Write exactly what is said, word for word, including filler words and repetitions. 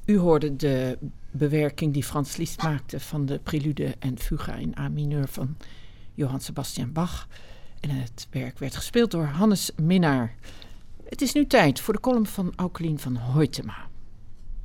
U hoorde de bewerking die Franz Liszt maakte van de prelude en fuga in A mineur van Johann Sebastian Bach. En het werk werd gespeeld door Hannes Minnaar. Het is nu tijd voor de column van Aukelien van Hoytema.